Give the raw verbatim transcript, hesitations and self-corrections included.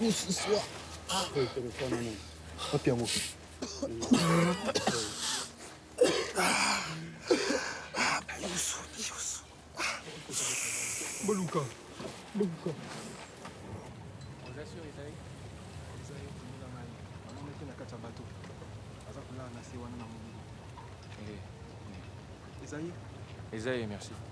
pour ce soir. Papi amour. Boluka. Boluka. Vous assure, Isaïe? Isaïe, on est dans la bateau. Isaïe? Isaïe, merci.